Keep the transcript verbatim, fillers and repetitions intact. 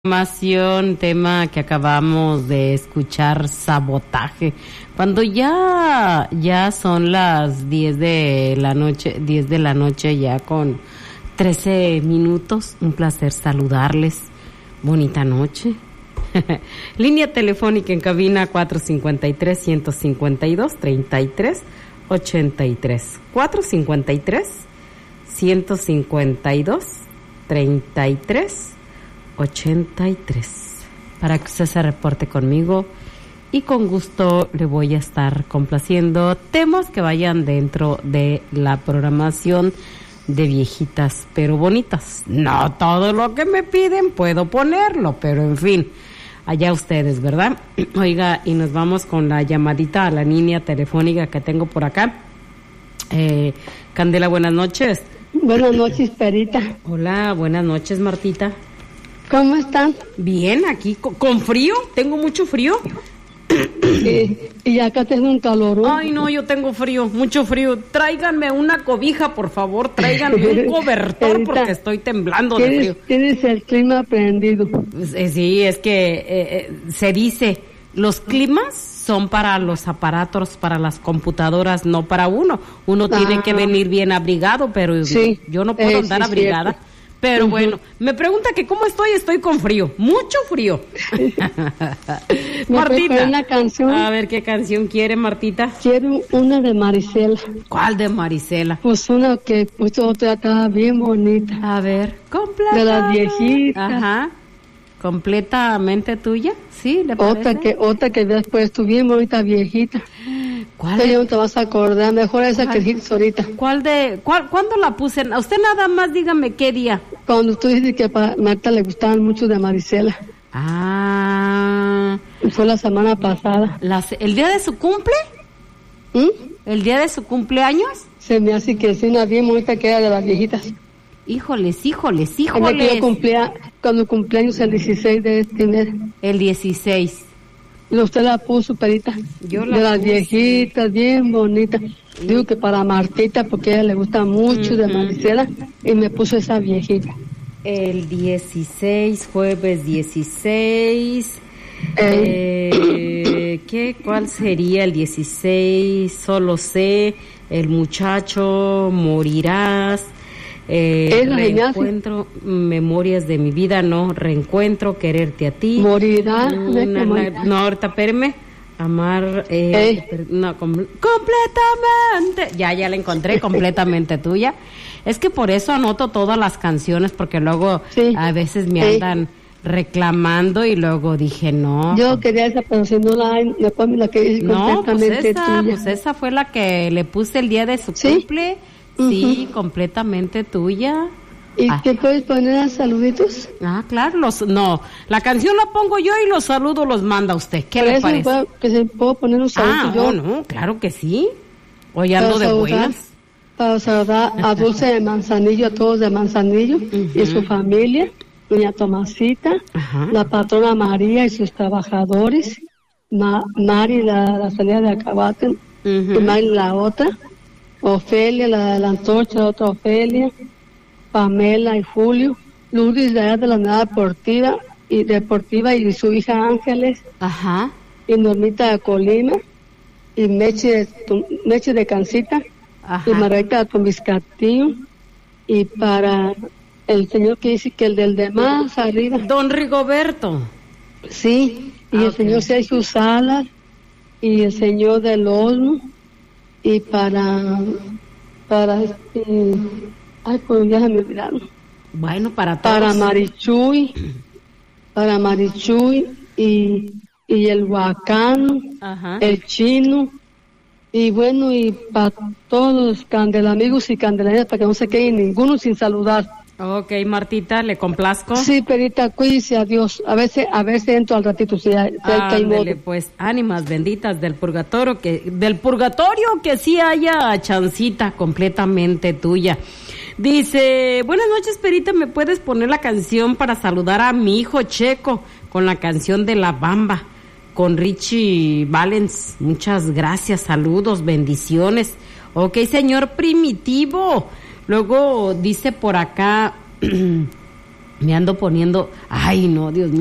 Información, tema que acabamos de escuchar, sabotaje. Cuando ya ya son las diez de la noche, diez de la noche ya con trece minutos, un placer saludarles. Bonita noche. Línea telefónica en cabina cuatro cincuenta y tres, ciento cincuenta y dos, treinta y tres ochenta y tres. cuatro cincuenta y tres, ciento cincuenta y dos, treinta y tres ochenta y tres, para que usted se reporte conmigo y con gusto le voy a estar complaciendo temas que vayan dentro de la programación de Viejitas pero Bonitas. No todo lo que me piden puedo ponerlo, pero en fin, allá ustedes, ¿verdad? Oiga, y nos vamos con la llamadita a la línea telefónica que tengo por acá. Eh, Candela, buenas noches. Buenas noches, Perita. Hola, buenas noches, Martita. ¿Cómo están? Bien, aquí con, con frío, tengo mucho frío. Y, y acá tengo un calor. Ay, no, yo tengo frío, mucho frío. Tráiganme una cobija, por favor, tráiganme un cobertor Perita, porque estoy temblando de frío. Tienes el clima prendido. Pues, eh, sí, es que eh, eh, se dice, los climas son para los aparatos, para las computadoras, no para uno. Uno ah, tiene que venir bien abrigado, pero sí, yo no puedo eh, andar sí, abrigada. Cierto. Pero uh-huh. Bueno, me pregunta que cómo estoy, estoy con frío, mucho frío. Martita, una canción. A ver, ¿qué canción quiere, Martita? Quiero una de Marisela. ¿Cuál de Marisela? Pues una que puso otra estaba bien bonita. A ver, completa. De las viejitas. Ajá. ¿Completamente tuya? Sí, ¿le parece? Otra que, otra que después tú bien bonita viejita. ¿Cuál? Tú ya no te vas a acordar, mejor esa ¿cuál? Que dijiste ahorita. ¿Cuál de, cuál, cuándo la puse? A usted nada más dígame qué día. Cuando tú dices que a Marta le gustaban mucho de Marisela. Ah. Fue la semana pasada. Las, ¿El día de su cumple? ¿Mm? ¿El día de su cumpleaños? Se me hace que sí, una bien bonita que era de las viejitas. Híjoles, híjoles, híjoles. Cuando cumplía, cuando cumpleaños el dieciséis de este mes. El dieciséis. Y usted la puso, Perita. Yo la de las puse. Viejitas, bien bonita. Sí. Digo que para Martita, porque a ella le gusta mucho uh-huh. de Marisela, y me puso esa viejita. El dieciséis, jueves dieciséis. Eh. Eh, ¿Qué? ¿Cuál sería el dieciséis? Solo sé, el muchacho, morirás. Eh, reencuentro, memorias de mi vida, no, reencuentro, quererte a ti. Morirá. Una, una, no, ahorita espérame. Amar, eh, per, no, com, completamente. Ya, ya la encontré, completamente tuya. Es que por eso anoto todas las canciones, porque luego sí. A veces me andan sí. reclamando y luego dije no. Yo quería esa, pero si no la hay, después me la que dice no, completamente pues esa, tuya. pues esa fue la que le puse el día de su ¿sí? cumple. Sí, uh-huh. Completamente tuya. ¿Y ah. qué puedes poner a saluditos? Ah, claro, los, no, la canción la pongo yo y los saludos los manda usted. ¿Qué le parece? Puedo, que se puedo poner un saludo ah, yo. no, no, claro que sí. Hoy ando de buenas. Para saludar a Dulce de Manzanillo, a todos de Manzanillo uh-huh. y su familia, doña Tomasita, uh-huh. la patrona María y sus trabajadores, Ma, Mari, la, la salida de Acabate, uh-huh. y Mari la otra. Ofelia, la de la antorcha, la otra Ofelia, Pamela y Julio, Lourdes de allá de la Nada Deportiva y Deportiva y su hija Ángeles, ajá, y Normita de Colima, y Meche de, Meche de Cancita, ajá. y Margarita de Tomiscatillo, y para el señor que dice que el del de más arriba. Don Rigoberto. Sí, y ah, el okay. señor Sergio Salas, y el señor del Olmo, y para para este ay pues ya se me olvidaron. Bueno, para todos. Para Marichuy, para Marichuy y y el Huacano, ajá. el Chino, y bueno, y para todos los candelamigos y candelaneras, para que no se quede ninguno sin saludar. Ok, Martita, ¿le complazco? Sí, Perita, cuídese, adiós. A veces, a veces entro al ratito, si hay, si hay Ándele, pues, ánimas benditas del purgatorio, que, del purgatorio que sí haya chancita completamente tuya. Dice, buenas noches, Perita, ¿me puedes poner la canción para saludar a mi hijo Checo con la canción de La Bamba, con Richie Valens? Muchas gracias, saludos, bendiciones. Ok, señor Primitivo. Luego dice por acá, me ando poniendo, ay no, Dios mío.